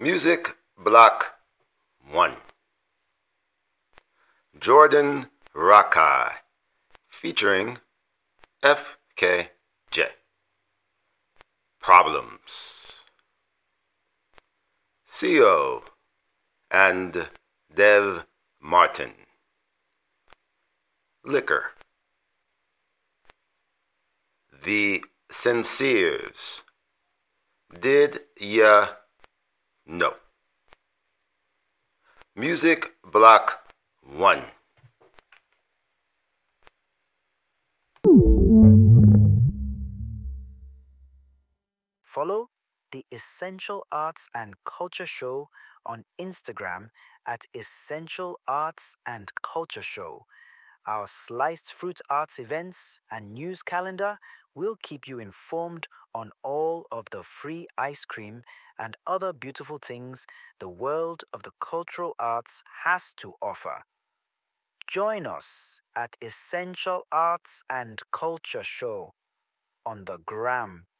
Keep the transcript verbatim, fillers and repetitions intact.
Music Block one. Jordan Rakai featuring F K J. Problems. C O and Dev Martin. Liquor. The Sinceres. Did ya know? Music Block one. Follow the Essential Arts and Culture Show on Instagram at Essential Arts and Culture Show. Our Sliced Fruit Arts events and news calendar will keep you informed on all of the free ice cream and other beautiful things the world of the cultural arts has to offer. Join us at Essential Arts and Culture Show on the gram